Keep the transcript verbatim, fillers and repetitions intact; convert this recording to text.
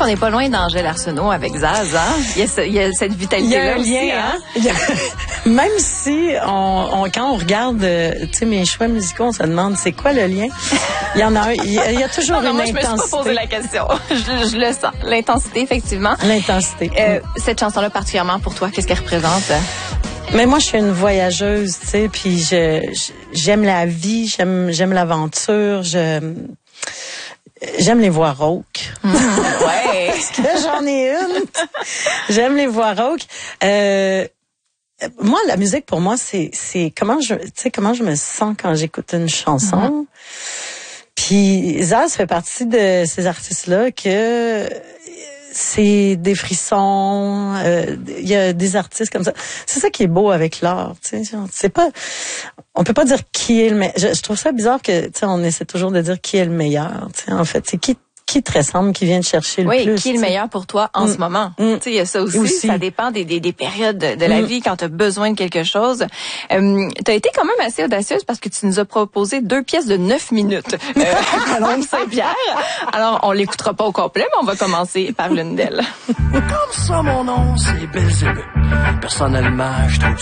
qu'on n'est pas loin d'Angèle Arsenault avec Zaz, hein? Il y a, ce, il y a cette vitalité-là aussi, lien, hein? Il y a, même si, on, on, quand on regarde euh, mes choix musicaux, on se demande c'est quoi le lien. Il y en a un, il y a, il y a toujours non, non, une moi, intensité. Je me suis pas posé la question. je, je le sens. L'intensité, effectivement. L'intensité. Euh, cette chanson-là, particulièrement pour toi, qu'est-ce qu'elle représente? Mais moi, je suis une voyageuse, tu sais, puis je, je j'aime la vie, j'aime j'aime l'aventure, je j'aime les voix rauques. Mmh, ouais. Parce que j'en ai une. J'aime les voix rauques. Euh, moi, la musique pour moi, c'est c'est comment je, tu sais, comment je me sens quand j'écoute une chanson. Mmh. Puis Zaz fait partie de ces artistes-là que c'est des frissons, il euh, y a des artistes comme ça. C'est ça qui est beau avec l'art, tu sais. C'est pas, on peut pas dire qui est le meilleur. Je, je trouve ça bizarre que, tu sais, on essaie toujours de dire qui est le meilleur. Tu sais, en fait, c'est qui qui te ressemble, qui vient te chercher le oui, plus. Oui, qui est le meilleur pour toi en mm. ce moment. Mm. Tu sais, il y a ça aussi, aussi. Ça dépend des, des, des périodes de, de la mm. vie quand tu as besoin de quelque chose. Euh, tu as été quand même assez audacieuse parce que tu nous as proposé deux pièces de neuf minutes euh, à Colombe Saint-Pierre. Alors, on l'écoutera pas au complet, mais on va commencer par l'une d'elles. Comme ça, mon nom, c'est Belzébuth. Personnellement, je trouve